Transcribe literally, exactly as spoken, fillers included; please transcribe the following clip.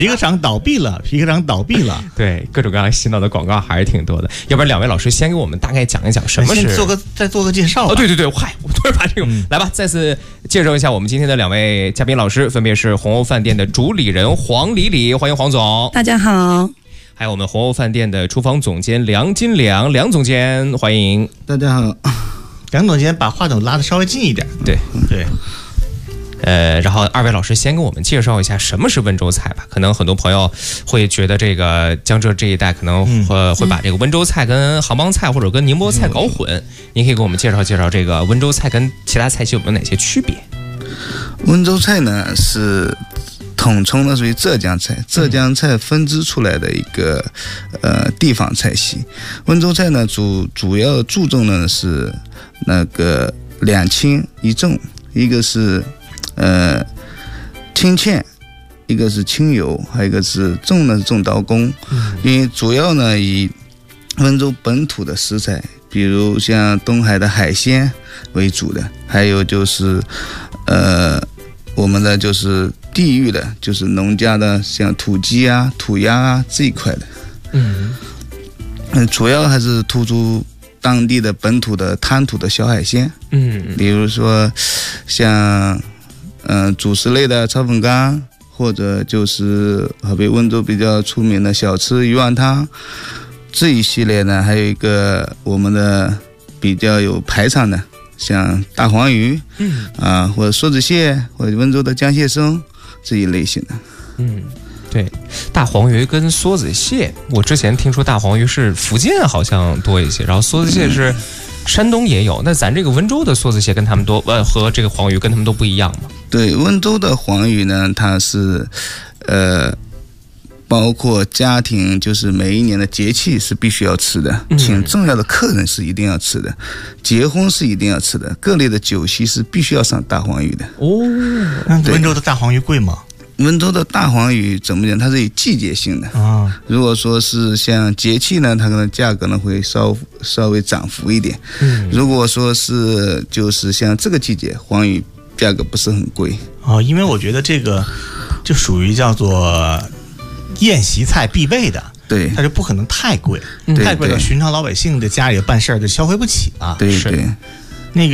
皮革厂倒闭了，皮革厂倒闭了。 对，各种各样洗脑的广告还是挺多的。要不然两位老师先给我们大概讲一讲什么是？ 先做个再做个介绍吧。 哦，对对对，嗨，我突然把这个、嗯、来吧，再次介绍一下我们今天的两位嘉宾老师，分别是红欧饭店的主理人黄丽丽，欢迎黄总。 大家好。 还有我们红欧饭店的厨房总监梁金良，梁总监，欢迎。 大家好。 梁总监把话筒拉得稍微近一点。 对对。 呃，然后二位老师先给我们介绍一下什么是温州菜吧。可能很多朋友会觉得这个江浙这一带可能会、嗯、会把这个温州菜跟杭帮菜或者跟宁波菜搞混。嗯、您可以给我们介绍介绍这个温州菜跟其他菜系有没有哪些区别？ 温州菜呢是统称的属于浙江菜，浙江菜分支出来的一个呃地方菜系。温州菜呢主主要注重的是那个两清一重，一个是呃，清芡，一个是清油，还有一个是重呢是重刀工，嗯、因为主要呢以温州本土的食材，比如像东海的海鲜为主的，还有就是呃我们的就是地域的，就是农家的像土鸡啊、土鸭啊这一块的，嗯，嗯，主要还是突出当地的本土的滩涂的小海鲜，嗯，比如说像。嗯、呃，主食类的炒粉干，或者就是好比温州比较出名的小吃鱼丸汤，这一系列呢，还有一个我们的比较有排场的，像大黄鱼，嗯，啊、呃，或者梭子蟹，或者温州的江蟹生这一类型的， 嗯，对，大黄鱼跟梭子蟹，我之前听说大黄鱼是福建好像多一些，然后梭子蟹是。嗯山东也有，那咱这个温州的梭子蟹跟他们都呃和这个黄鱼跟他们都不一样吗？ 对，温州的黄鱼呢，它是呃包括家庭就是每一年的节气是必须要吃的，嗯、请重要的客人是一定要吃的，结婚是一定要吃的，各类的酒席是必须要上大黄鱼的。 哦，温州的大黄鱼贵吗？ 温州的大黄鱼怎么讲？它是以季节性的啊。如果说是像节气呢，它可能价格呢会稍稍微涨幅一点。嗯，如果说是就是像这个季节，黄鱼价格不是很贵哦，因为我觉得这个就属于叫做宴席菜必备的。 对， 它就不可能太贵，太贵了，寻常老百姓的家里办事儿就消费不起啊。 对对，